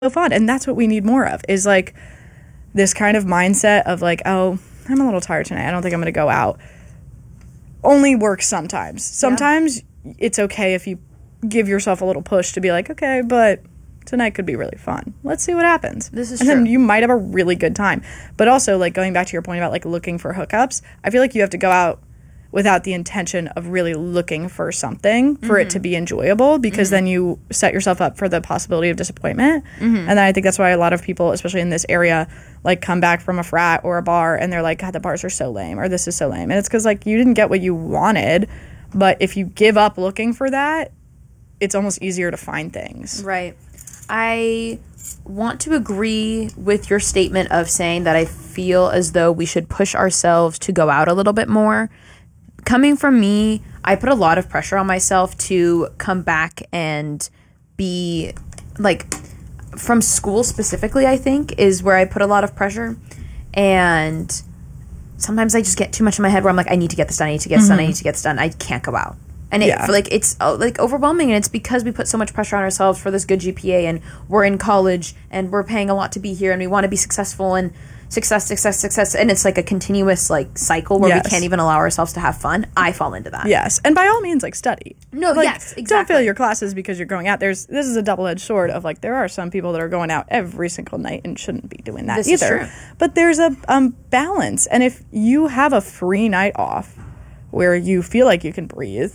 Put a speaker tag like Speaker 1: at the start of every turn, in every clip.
Speaker 1: fun. And that's what we need more of, is like this kind of mindset of like, oh, I'm a little tired tonight, I don't think I'm going to go out. Only works sometimes. Sometimes it's okay if you give yourself a little push to be like, okay, but tonight could be really fun. Let's see what happens.
Speaker 2: This is
Speaker 1: and
Speaker 2: true.
Speaker 1: then you might have a really good time. But also, like, going back to your point about like looking for hookups, I feel like you have to go out without the intention of really looking for something for it to be enjoyable, because then you set yourself up for the possibility of disappointment. And then I think that's why a lot of people, especially in this area, like come back from a frat or a bar and they're like, God, the bars are so lame, or this is so lame. And it's because like you didn't get what you wanted. But if you give up looking for that, it's almost easier to find things.
Speaker 2: Right. I want to agree with your statement of saying that I feel as though we should push ourselves to go out a little bit more. Coming from me, I put a lot of pressure on myself to come back and be, like, from school specifically, I think, is where I put a lot of pressure. And sometimes I just get too much in my head where I'm like, I need to get this done, I need to get this done, I need to get this done. I can't go out. And it's like overwhelming, and it's because we put so much pressure on ourselves for this good GPA, and we're in college, and we're paying a lot to be here, and we want to be successful, and success, and it's like a continuous like cycle where we can't even allow ourselves to have fun. I fall into that.
Speaker 1: Yes, and by all means, like, study.
Speaker 2: No,
Speaker 1: like,
Speaker 2: yes, exactly.
Speaker 1: Don't fail your classes because you're going out. This is a double-edged sword of like, there are some people that are going out every single night and shouldn't be doing that either.
Speaker 2: Is true.
Speaker 1: But there's a balance, and if you have a free night off where you feel like you can breathe,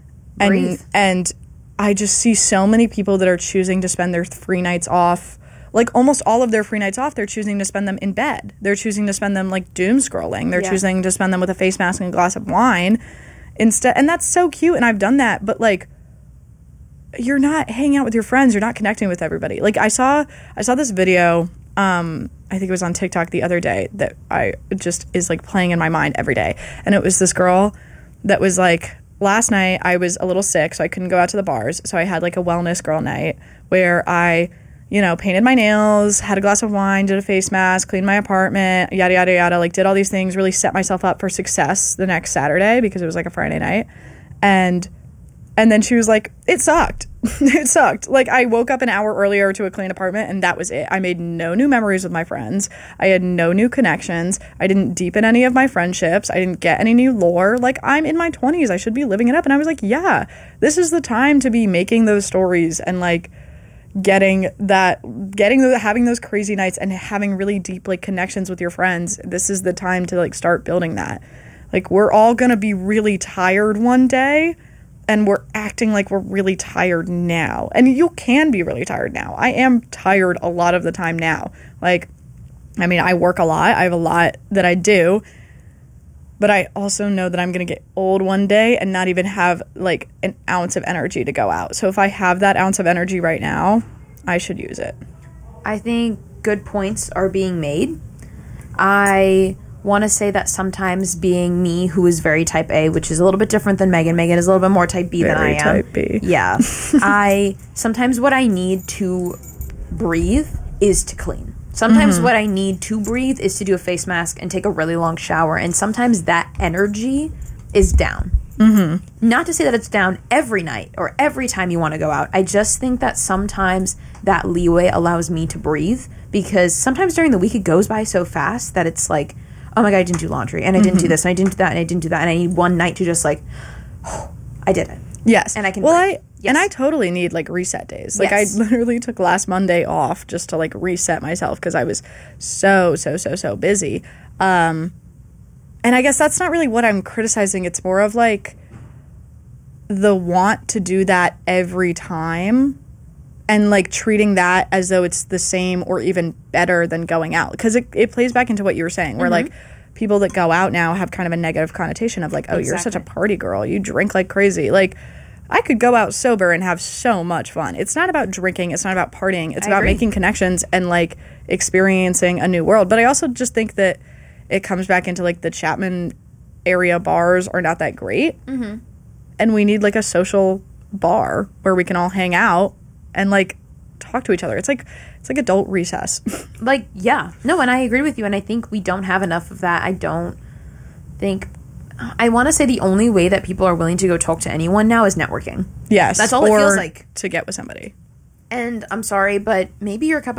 Speaker 1: and I just see so many people that are choosing to spend their free nights off. Like, almost all of their free nights off, they're choosing to spend them in bed. They're choosing to spend them, like, doom scrolling. They're choosing to spend them with a face mask and a glass of wine instead. And that's so cute, and I've done that. But, like, you're not hanging out with your friends. You're not connecting with everybody. Like, I saw this video, I think it was on TikTok the other day, that is, like, playing in my mind every day. And it was this girl that was, like, last night I was a little sick, so I couldn't go out to the bars. So I had, like, a wellness girl night where I painted my nails, had a glass of wine, did a face mask, cleaned my apartment, yada, yada, yada, like, did all these things, really set myself up for success the next Saturday because it was, like, a Friday night. And then she was like, it sucked. It sucked. Like, I woke up an hour earlier to a clean apartment, and that was it. I made no new memories with my friends. I had no new connections. I didn't deepen any of my friendships. I didn't get any new lore. Like, I'm in my 20s. I should be living it up. And I was like, yeah, this is the time to be making those stories and, like, having those crazy nights and having really deep, like, connections with your friends. This is the time to, like, start building that. Like, we're all gonna be really tired one day, and we're acting like we're really tired now. And you can be really tired now. I am tired a lot of the time now. Like, I mean, I work a lot. I have a lot that I do. But I also know that I'm going to get old one day and not even have, like, an ounce of energy to go out. So if I have that ounce of energy right now, I should use it.
Speaker 2: I think good points are being made. I want to say that sometimes being me, who is very type A, which is a little bit different than Megan. Megan is a little bit more type B than I am.
Speaker 1: Very type B.
Speaker 2: Yeah. Sometimes what I need to breathe is to clean. Sometimes what I need to breathe is to do a face mask and take a really long shower. And sometimes that energy is down. Not to say that it's down every night or every time you want to go out. I just think that sometimes that leeway allows me to breathe, because sometimes during the week it goes by so fast that it's like, oh my God, I didn't do laundry, and I didn't do this, and I didn't do that, and I didn't do that, and I need one night to just, like, oh, I did it.
Speaker 1: Yes.
Speaker 2: And I can breathe.
Speaker 1: And I totally need, like, reset days. Like, I literally took last Monday off just to, like, reset myself because I was so busy. And I guess that's not really what I'm criticizing. It's more of, like, the want to do that every time and, like, treating that as though it's the same or even better than going out. Because it plays back into what you were saying, where, like, people that go out now have kind of a negative connotation of, like, oh, you're such a party girl. You drink like crazy. Like, I could go out sober and have so much fun. It's not about drinking. It's not about partying. It's about making connections and, like, experiencing a new world. But I also just think that it comes back into, like, the Chapman area bars are not that great. And we need, like, a social bar where we can all hang out and, like, talk to each other. It's like adult recess.
Speaker 2: Like, yeah. No, and I agree with you. And I think we don't have enough of that. I want to say the only way that people are willing to go talk to anyone now is networking.
Speaker 1: Yes.
Speaker 2: That's all it feels like.
Speaker 1: To get with somebody.
Speaker 2: And I'm sorry, but maybe your cup